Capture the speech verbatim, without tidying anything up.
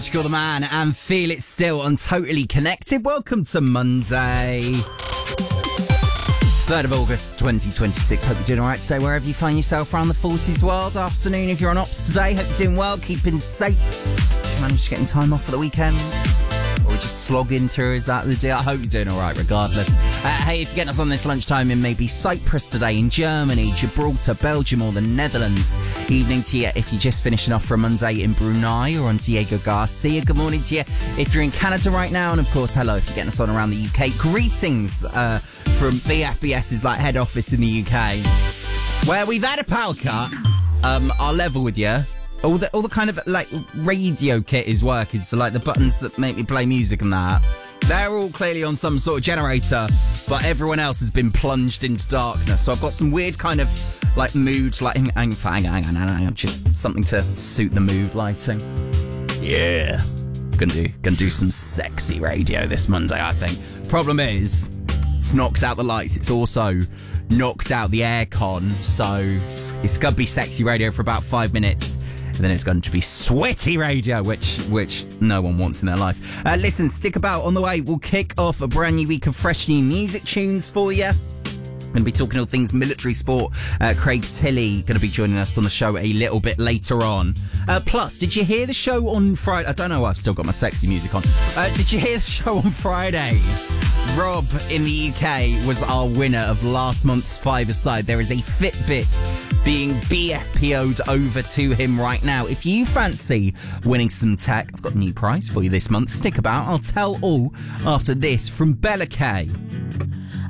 Call the man and feel it still on Totally Connected. Welcome to Monday, third of August twenty twenty-six. Hope you're doing all right today wherever you find yourself around the forces world. Afternoon if you're on ops today. Hope you're doing well, keeping safe. Managed to get in time off for the weekend, or just slogging through. Is that the deal? I hope you're doing all right regardless. Uh, hey, if you're getting us on this lunchtime in maybe Cyprus today, in Germany, Gibraltar, Belgium or the Netherlands. Evening to you if you're just finishing off for a Monday in Brunei or on Diego Garcia. Good morning to you if you're in Canada right now. And of course, hello if you're getting us on around the U K. Greetings uh, from B F B S's like head office in the U K, where we've had a power cut. Um, I'll level with you. All the all the kind of like radio kit is working, so like the buttons that make me play music and that, they're all clearly on some sort of generator, but everyone else has been plunged into darkness. So I've got some weird kind of like mood, like hang, hang, hang, hang, hang, hang, just something to suit the mood lighting. Yeah, gonna do gonna do some sexy radio this Monday, I think. Problem is, it's knocked out the lights. It's also knocked out the aircon, so it's, it's gonna be sexy radio for about five minutes. And then it's going to be sweaty radio, which which no one wants in their life. Uh, listen, stick about. On the way, we'll kick off a brand new week of fresh new music tunes for you. Going to be talking all things military sport. Uh, Craig Tilley going to be joining us on the show a little bit later on. Uh, plus, did you hear the show on Friday? I don't know, I've still got my sexy music on. Uh, did you hear the show on Friday? Rob in the U K was our winner of last month's five-a-side. There is a Fitbit being B F P O'd over to him right now. If you fancy winning some tech, I've got a new prize for you this month. Stick about. I'll tell all after this from Bella K.